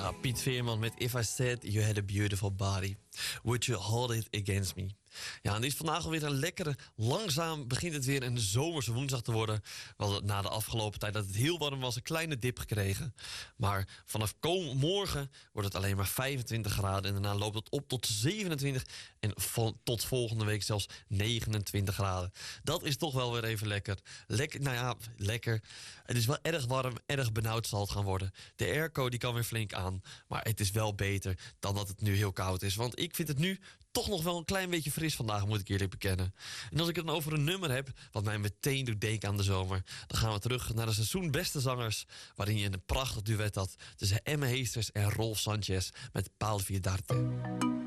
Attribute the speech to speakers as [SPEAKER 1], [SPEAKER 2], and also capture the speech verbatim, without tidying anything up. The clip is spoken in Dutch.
[SPEAKER 1] Ja, Piet Veerman met If I Said You Had a Beautiful Body, Would You Hold It Against Me? Ja, en dit is vandaag alweer een lekkere, langzaam begint het weer een zomerse woensdag te worden. We hadden na de afgelopen tijd dat het heel warm was een kleine dip gekregen. Maar vanaf kom- morgen wordt het alleen maar vijfentwintig graden. En daarna loopt het op tot zevenentwintig en vo- tot volgende week zelfs negenentwintig graden. Dat is toch wel weer even lekker. Lekker, nou ja, lekker. Het is wel erg warm, erg benauwd zal het gaan worden. De airco die kan weer flink aan. Maar het is wel beter dan dat het nu heel koud is. Want ik vind het nu toch nog wel een klein beetje fris vandaag, moet ik eerlijk bekennen. En als ik het dan over een nummer heb, wat mij meteen doet denken aan de zomer, dan gaan we terug naar de seizoen Beste Zangers, waarin je een prachtig duet had tussen Emme Heesters en Rolf Sanchez met Paul Vierdarte.